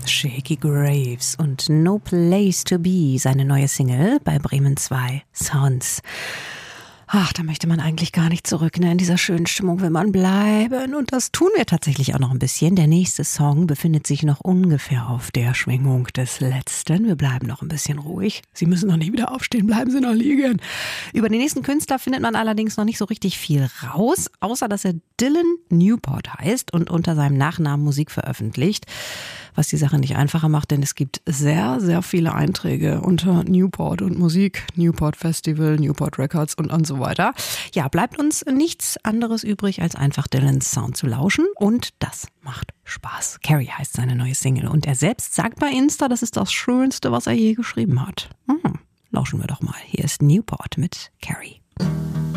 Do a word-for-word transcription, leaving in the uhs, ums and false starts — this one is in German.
Shakey Graves und No Place to Be, seine neue Single bei Bremen zwei Sounds. Ach, da möchte man eigentlich gar nicht zurück, ne? In dieser schönen Stimmung will man bleiben. Und das tun wir tatsächlich auch noch ein bisschen. Der nächste Song befindet sich noch ungefähr auf der Schwingung des letzten. Wir bleiben noch ein bisschen ruhig. Sie müssen noch nicht wieder aufstehen, bleiben Sie noch liegen. Über den nächsten Künstler findet man allerdings noch nicht so richtig viel raus, außer dass er Dylan Newport heißt und unter seinem Nachnamen Musik veröffentlicht. Was die Sache nicht einfacher macht, denn es gibt sehr, sehr viele Einträge unter Newport und Musik, Newport Festival, Newport Records und, und so weiter. Ja, bleibt uns nichts anderes übrig, als einfach Dylans Sound zu lauschen und das macht Spaß. Carrie heißt seine neue Single und er selbst sagt bei Insta, das ist das Schönste, was er je geschrieben hat. Hm, lauschen wir doch mal. Hier ist Newport mit Carrie.